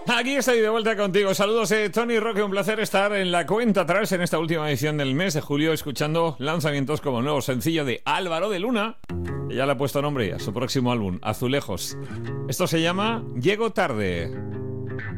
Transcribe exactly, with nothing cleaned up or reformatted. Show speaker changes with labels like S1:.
S1: Aquí estoy de vuelta contigo. Saludos, eh, Tony Roque. Un placer estar en la cuenta atrás en esta última edición del mes de julio, escuchando lanzamientos como nuevo sencillo de Álvaro de Luna, que ya le ha puesto nombre a su próximo álbum, Azulejos. Esto se llama Llego Tarde.